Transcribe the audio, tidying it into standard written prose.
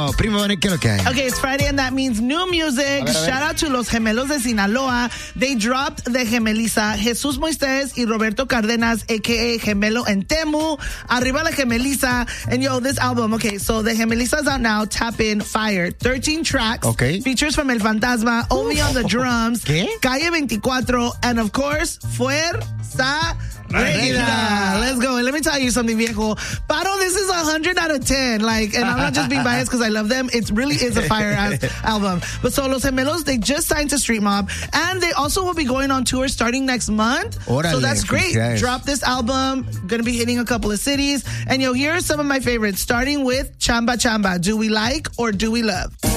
Primo, ¿qué es lo que hay? Okay, it's Friday and that means new music. A ver. Shout out to Los Gemelos de Sinaloa. They dropped the Gemeliza, Jesús Moisés y Roberto Cárdenas, a.k.a. Gemelo and Temu. Arriba la Gemeliza. And yo, this album, okay, so the Gemeliza's out now. Tap in, fire. 13 tracks. Okay. Features from El Fantasma, Ovi on the drums. ¿Qué? Calle 24. And of course, Fuerza Regida. Let's go. And let me tell you something, viejo. Paro, this is 100 out of 10. Like, and I'm not just being biased because I love them. It really is a fire-ass album. But so Los Gemelos, they just signed to Street Mob. And they also will be going on tour starting next month. Órale, So that's great. guys. Drop this album. Gonna be hitting a couple of cities. And yo, here are some of my favorites, starting with Chamba Chamba. Do we like or do we love?